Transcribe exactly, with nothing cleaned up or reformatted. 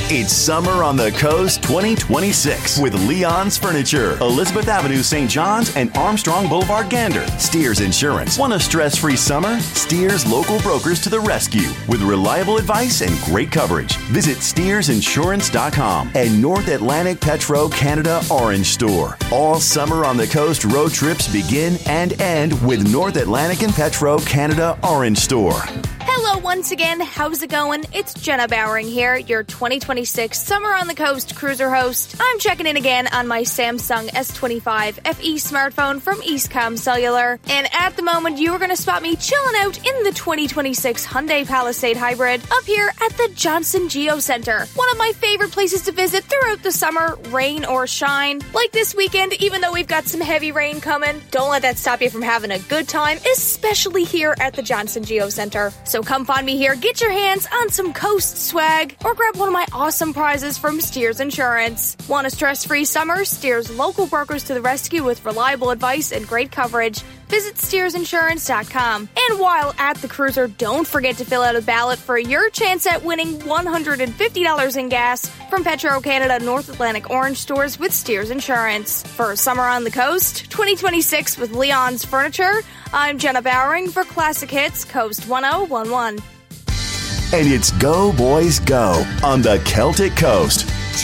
It's Summer on the Coast twenty twenty-six with Leon's Furniture, Elizabeth Avenue, Saint John's, and Armstrong Boulevard, Gander. Steers Insurance. Want a stress-free summer? Steers local brokers to the rescue with reliable advice and great coverage. Visit steers insurance dot com and North Atlantic Petro Canada Orange Store. All Summer on the Coast road trips begin and end with North Atlantic and Petro Canada Orange Store. Hello once again, how's it going? It's Jenna Bowering here, your twenty twenty-six Summer on the Coast cruiser host. I'm checking in again on my Samsung S twenty-five F E smartphone from Eastcom Cellular. And at the moment, you are going to spot me chilling out in the twenty twenty-six Hyundai Palisade Hybrid up here at the Johnson Geo Center. One of my favorite places to visit throughout the summer, rain or shine. Like this weekend, even though we've got some heavy rain coming, don't let that stop you from having a good time, especially here at the Johnson Geo Center. So come find me here, get your hands on some Coast swag, or grab one of my awesome prizes from Steers Insurance. Want a stress-free summer? Steers local brokers to the rescue with reliable advice and great coverage. Visit steers insurance dot com. And while at the cruiser, don't forget to fill out a ballot for your chance at winning one hundred fifty dollars in gas from Petro Canada North Atlantic Orange Stores with Steers Insurance. For Summer on the Coast twenty twenty-six with Leon's Furniture, I'm Jenna Bowering for Classic Hits Coast one oh one one. And it's Go Boys Go on the Celtic Coast.